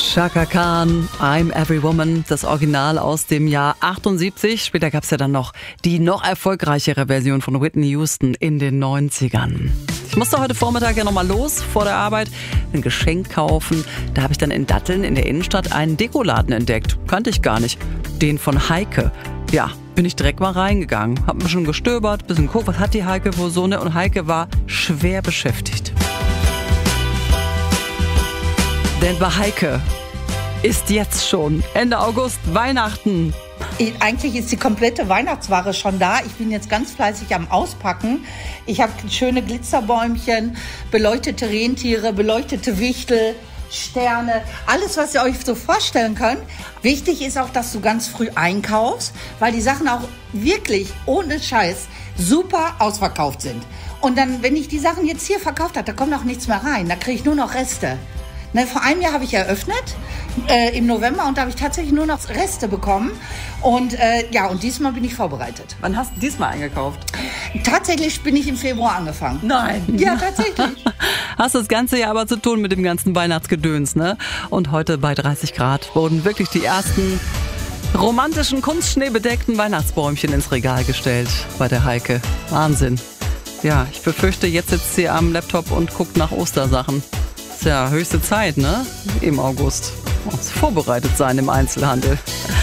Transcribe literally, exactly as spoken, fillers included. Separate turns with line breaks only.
Chaka Khan, I'm Every Woman, das Original aus dem Jahr achtundsiebzig. Später gab es ja dann noch die noch erfolgreichere Version von Whitney Houston in den neunzigern. Ich musste heute Vormittag ja nochmal los vor der Arbeit, ein Geschenk kaufen. Da habe ich dann in Datteln in der Innenstadt einen Dekoladen entdeckt. Kannte ich gar nicht. Den von Heike. Ja, bin ich direkt mal reingegangen. Hab ein bisschen gestöbert, ein bisschen geguckt, was hat die Heike wohl so, ne? Und Heike war schwer beschäftigt. Denn bei Heike ist jetzt schon Ende August Weihnachten.
Eigentlich ist die komplette Weihnachtsware schon da. Ich bin jetzt ganz fleißig am Auspacken. Ich habe schöne Glitzerbäumchen, beleuchtete Rentiere, beleuchtete Wichtel, Sterne, alles, was ihr euch so vorstellen könnt. Wichtig ist auch, dass du ganz früh einkaufst, weil die Sachen auch wirklich ohne Scheiß super ausverkauft sind. Und dann, wenn ich die Sachen jetzt hier verkauft habe, da kommt auch nichts mehr rein. Da kriege ich nur noch Reste. Ne, vor einem Jahr habe ich eröffnet, äh, im November, und da habe ich tatsächlich nur noch Reste bekommen. Und äh, ja, und diesmal bin ich vorbereitet.
Wann hast du diesmal eingekauft?
Tatsächlich bin ich im Februar angefangen.
Nein.
Ja, tatsächlich.
Hast das ganze Jahr aber zu tun mit dem ganzen Weihnachtsgedöns, ne? Und heute bei dreißig Grad wurden wirklich die ersten romantischen, kunstschneebedeckten Weihnachtsbäumchen ins Regal gestellt bei der Heike. Wahnsinn. Ja, ich befürchte, jetzt sitzt sie am Laptop und guckt nach Ostersachen. Ist ja höchste Zeit, ne? Im August. Muss vorbereitet sein im Einzelhandel.